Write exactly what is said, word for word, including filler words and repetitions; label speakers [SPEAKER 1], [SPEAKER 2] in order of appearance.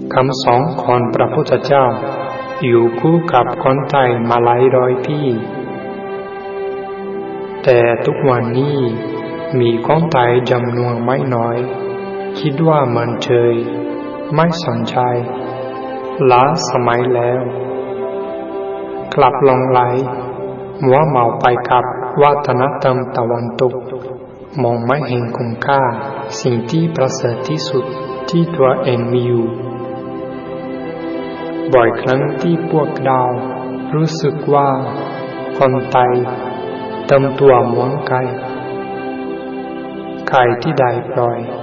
[SPEAKER 1] คำสอนของพระพุทธเจ้าอยู่คู่กับคนไทยมาหลายร้อยปีแต่ทุกวันนี้มีคนไทยจำนวนไม่น้อยคิดว่ามันเฉยไม่สนใจล้าสมัยแล้วกลับหลงไหลมัวเมาไปกับวัฒนธรรมตะวันตกมองไม่เห็นคุณค่าสิ่งที่ประเสริฐที่สุดที่ตัวเองมีอยู่บ่อยครั้งที่พวกเรารู้สึกว่าคนไทยเติมตัวเหมือนไก่ไก่ที่ได้ปล่อย